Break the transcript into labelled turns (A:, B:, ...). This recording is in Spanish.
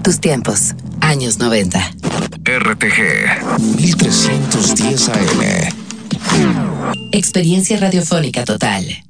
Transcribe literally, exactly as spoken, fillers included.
A: tus tiempos. Años noventa.
B: R T G mil trescientos diez A M.
A: Experiencia radiofónica total.